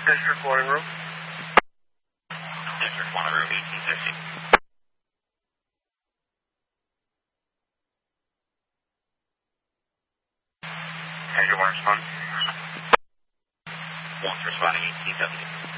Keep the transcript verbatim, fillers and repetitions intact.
District one in room. District one in room eighteen fifty. Andrew one respond. One responding eighteen fifty.